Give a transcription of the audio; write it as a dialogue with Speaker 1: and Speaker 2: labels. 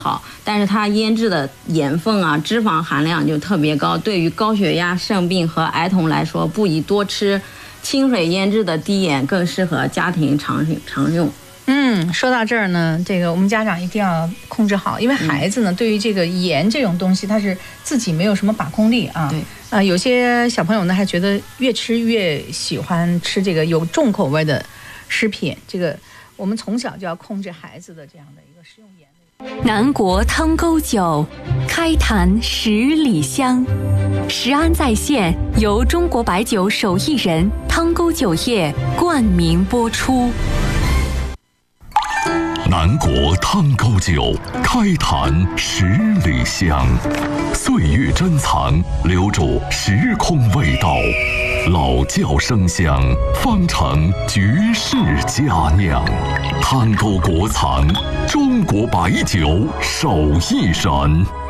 Speaker 1: 好，但是它腌制的盐分啊、脂肪含量就特别高，对于高血压、肾病和儿童来说，不宜多吃。清水腌制的低盐更适合家庭常用。
Speaker 2: 说到这儿呢，这个我们家长一定要控制好，因为孩子呢，对于这个盐这种东西，他是自己没有什么把控力啊。
Speaker 1: 对，
Speaker 2: 有些小朋友呢，还觉得越吃越喜欢吃这个有重口味的食品，这个我们从小就要控制孩子的这样的一个食用盐。
Speaker 3: 南国汤沟酒，开坛10里香。食安在线由中国白酒手艺人汤沟酒业冠名播出。
Speaker 4: 南国汤沟酒，开坛10里香，岁月珍藏，留住时空味道，老窖生香，方成绝世佳酿。汤沟国藏，中国白酒手艺人。